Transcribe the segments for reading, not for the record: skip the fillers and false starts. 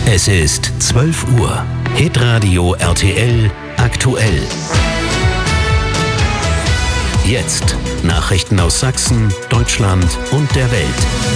Es ist 12 Uhr. Hitradio RTL aktuell. Jetzt Nachrichten aus Sachsen, Deutschland und der Welt.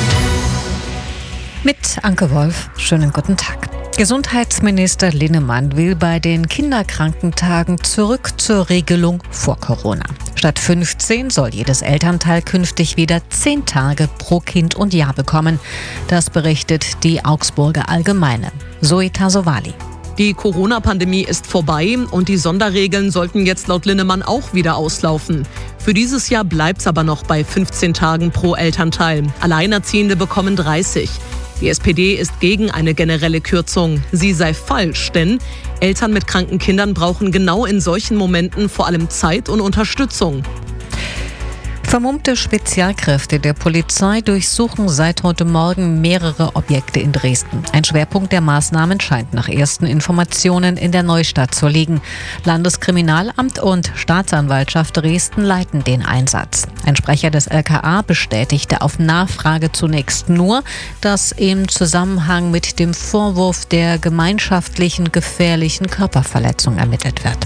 Mit Anke Wolf, schönen guten Tag. Gesundheitsminister Linnemann will bei den Kinderkrankentagen zurück zur Regelung vor Corona. Statt 15 soll jedes Elternteil künftig wieder 10 Tage pro Kind und Jahr bekommen. Das berichtet die Augsburger Allgemeine. Zoe Tassovali. Die Corona-Pandemie ist vorbei und die Sonderregeln sollten jetzt laut Linnemann auch wieder auslaufen. Für dieses Jahr bleibt es aber noch bei 15 Tagen pro Elternteil. Alleinerziehende bekommen 30. Die SPD ist gegen eine generelle Kürzung. Sie sei falsch, denn Eltern mit kranken Kindern brauchen genau in solchen Momenten vor allem Zeit und Unterstützung. Vermummte Spezialkräfte der Polizei durchsuchen seit heute Morgen mehrere Objekte in Dresden. Ein Schwerpunkt der Maßnahmen scheint nach ersten Informationen in der Neustadt zu liegen. Landeskriminalamt und Staatsanwaltschaft Dresden leiten den Einsatz. Ein Sprecher des LKA bestätigte auf Nachfrage zunächst nur, dass im Zusammenhang mit dem Vorwurf der gemeinschaftlichen gefährlichen Körperverletzung ermittelt wird.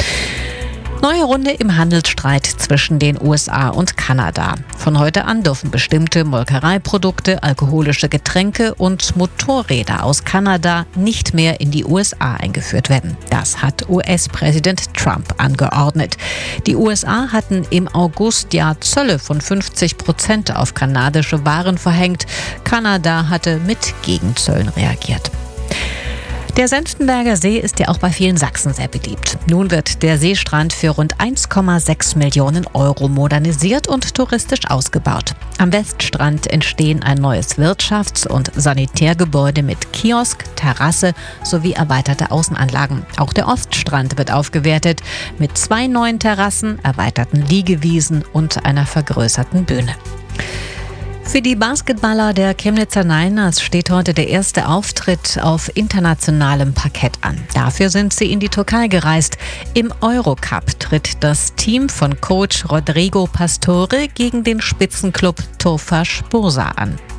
Neue Runde im Handelsstreit zwischen den USA und Kanada. Von heute an dürfen bestimmte Molkereiprodukte, alkoholische Getränke und Motorräder aus Kanada nicht mehr in die USA eingeführt werden. Das hat US-Präsident Trump angeordnet. Die USA hatten im August ja Zölle von 50% auf kanadische Waren verhängt. Kanada hatte mit Gegenzöllen reagiert. Der Senftenberger See ist ja auch bei vielen Sachsen sehr beliebt. Nun wird der Seestrand für rund 1,6 Millionen Euro modernisiert und touristisch ausgebaut. Am Weststrand entstehen ein neues Wirtschafts- und Sanitärgebäude mit Kiosk, Terrasse sowie erweiterte Außenanlagen. Auch der Oststrand wird aufgewertet mit 2 neuen Terrassen, erweiterten Liegewiesen und einer vergrößerten Bühne. Für die Basketballer der Chemnitzer Niners steht heute der erste Auftritt auf internationalem Parkett an. Dafür sind sie in die Türkei gereist. Im Eurocup tritt das Team von Coach Rodrigo Pastore gegen den Spitzenklub Tofaş Bursa an.